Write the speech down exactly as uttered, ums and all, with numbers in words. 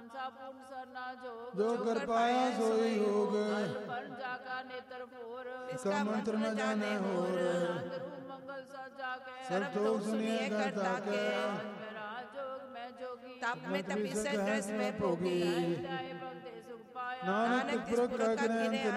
ਮਾਨਸਾ ਪੂਰਨ ਸਰਨਾ ਜੋਗ ਜੋ ਕਰ ਪਾਇਆ ਸੋਈ ਹੋਗ ਬਨ ਜਾ ਕਾ ਨੇਤਰ ਫੋਰ ਇਸਕਾ ਮੰਤਰ ਨ ਜਾਣੇ ਹੋਰ ਅੰਦਰੂ ਮੰਗਲ ਸਜਾ ਕੇ ਸਰਬ ਤੋਂ ਸੁनिए करता के मेरा जोग मैं जोगी तप में तपी से ड्रेस में भोगी जाए भक्ति सुख पाया नानक पुरख का गिने